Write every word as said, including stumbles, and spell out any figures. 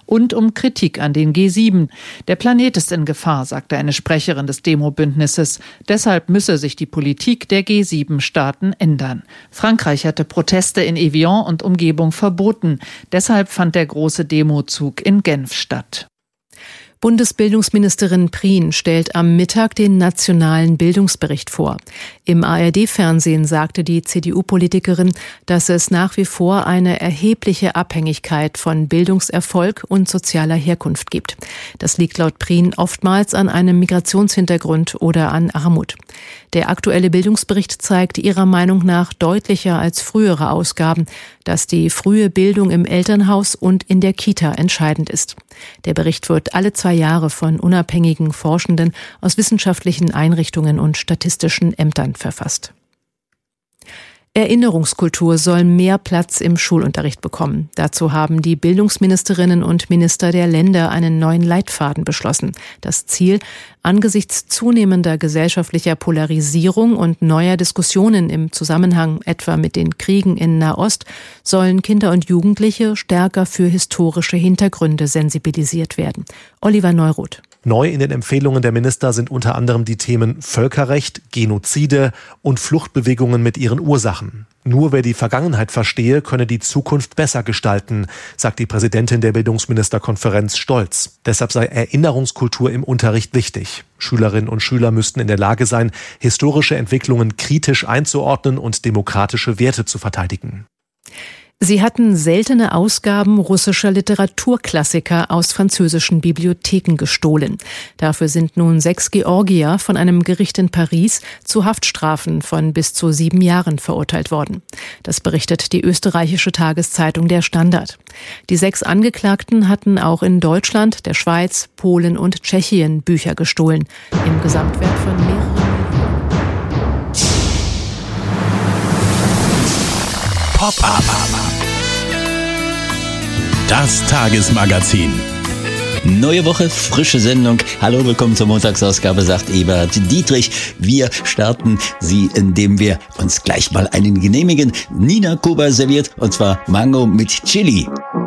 und um Kritik an den G sieben. Der Planet ist in Gefahr, sagte eine Sprecherin des Demobündnisses. Deshalb müsse sich die Politik der G sieben Staaten ändern. Frankreich hatte Proteste in Evian und Umgebung verboten. Deshalb fand der große Demozug in Genf statt. Bundesbildungsministerin Prien stellt am Mittag den nationalen Bildungsbericht vor. Im A R D-Fernsehen sagte die C D U-Politikerin, dass es nach wie vor eine erhebliche Abhängigkeit von Bildungserfolg und sozialer Herkunft gibt. Das liegt laut Prien oftmals an einem Migrationshintergrund oder an Armut. Der aktuelle Bildungsbericht zeigt ihrer Meinung nach deutlicher als frühere Ausgaben, dass die frühe Bildung im Elternhaus und in der Kita entscheidend ist. Der Bericht wird alle zwei Jahre von unabhängigen Forschenden aus wissenschaftlichen Einrichtungen und statistischen Ämtern verfasst. Erinnerungskultur soll mehr Platz im Schulunterricht bekommen. Dazu haben die Bildungsministerinnen und Minister der Länder einen neuen Leitfaden beschlossen. Das Ziel: Angesichts zunehmender gesellschaftlicher Polarisierung und neuer Diskussionen im Zusammenhang etwa mit den Kriegen in Nahost sollen Kinder und Jugendliche stärker für historische Hintergründe sensibilisiert werden. Oliver Neuroth. Neu in den Empfehlungen der Minister sind unter anderem die Themen Völkerrecht, Genozide und Fluchtbewegungen mit ihren Ursachen. Nur wer die Vergangenheit verstehe, könne die Zukunft besser gestalten, sagt die Präsidentin der Bildungsministerkonferenz stolz. Deshalb sei Erinnerungskultur im Unterricht wichtig. Schülerinnen und Schüler müssten in der Lage sein, historische Entwicklungen kritisch einzuordnen und demokratische Werte zu verteidigen. Sie hatten seltene Ausgaben russischer Literaturklassiker aus französischen Bibliotheken gestohlen. Dafür sind nun sechs Georgier von einem Gericht in Paris zu Haftstrafen von bis zu sieben Jahren verurteilt worden. Das berichtet die österreichische Tageszeitung Der Standard. Die sechs Angeklagten hatten auch in Deutschland, der Schweiz, Polen und Tschechien Bücher gestohlen. Im Gesamtwert von mehreren Pop-up. Das Tagesmagazin. Neue Woche, frische Sendung. Hallo, willkommen zur Montagsausgabe, sagt Ebert Dietrich. Wir starten sie, indem wir uns gleich mal einen genehmigen Nina Cuba serviert, und zwar Mango mit Chili.